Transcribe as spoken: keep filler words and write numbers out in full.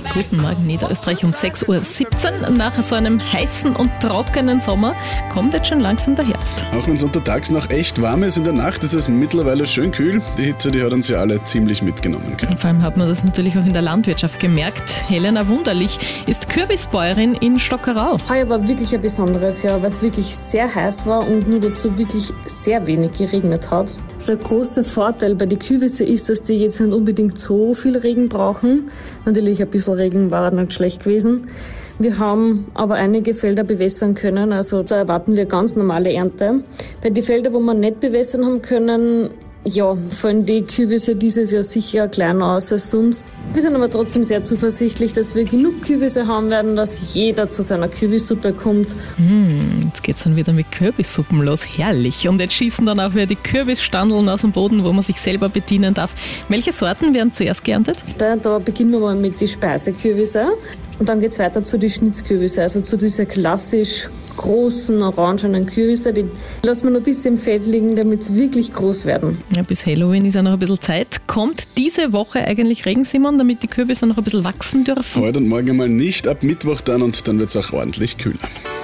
Guten Morgen Niederösterreich um sechs Uhr siebzehn. Nach so einem heißen und trockenen Sommer kommt jetzt schon langsam der Herbst. Auch wenn es untertags noch echt warm ist, in der Nacht ist es mittlerweile schön kühl. Die Hitze, die hat uns ja alle ziemlich mitgenommen. Vor allem hat man das natürlich auch in der Landwirtschaft gemerkt. Helena Wunderlich ist Kürbisbäuerin in Stockerau. Heuer war wirklich ein besonderes Jahr, weil es wirklich sehr heiß war und nur dazu wirklich sehr wenig geregnet hat. Der große Vorteil bei den Kürbisse ist, dass die jetzt nicht unbedingt so viel Regen brauchen. Natürlich ein bisschen Regen war nicht schlecht gewesen. Wir haben aber einige Felder bewässern können, also da erwarten wir ganz normale Ernte. Bei den Feldern, wo wir nicht bewässern haben können, ja, fallen die Kürbisse dieses Jahr sicher kleiner aus als sonst. Wir sind aber trotzdem sehr zuversichtlich, dass wir genug Kürbisse haben werden, dass jeder zu seiner Kürbissuppe kommt. Mmh, jetzt geht's dann wieder mit Kürbissuppen los. Herrlich. Und jetzt schießen dann auch wieder die Kürbisstandeln aus dem Boden, wo man sich selber bedienen darf. Welche Sorten werden zuerst geerntet? Da, da beginnen wir mal mit den Speisekürbisse. Und dann geht's weiter zu den Schnitzkürbisse, also zu dieser klassisch großen, orangenen Kürbisse. Die lassen wir noch ein bisschen im Feld liegen, damit sie wirklich groß werden. Ja, bis Halloween ist ja noch ein bisschen Zeit. Kommt diese Woche eigentlich Regen, Simon, damit die Kürbisse noch ein bisschen wachsen dürfen? Heute und morgen mal nicht, ab Mittwoch dann und dann wird es auch ordentlich kühler.